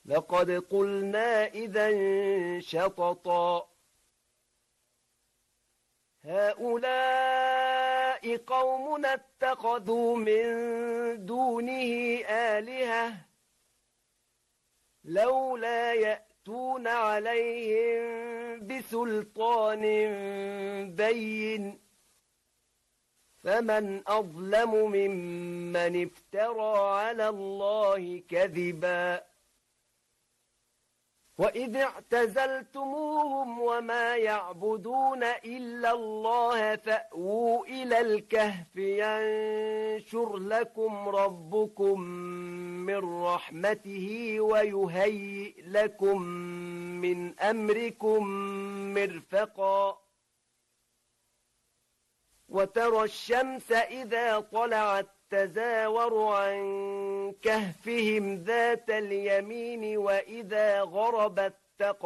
لقد قلنا إذا شططا هؤلاء قومنا اتخذوا من دونه آلهة لولا يأتون عليهم بسلطان بين فمن أظلم ممن افترى على الله كذبا وإذ اعتزلتموهم وما يعبدون إلا الله فأووا إلى الكهف ينشر لكم ربكم من رحمته ويهيئ لكم من أمركم مرفقا وترى الشمس إذا طلعت تزاور عن كهفهم ذات اليمين وإذا غربت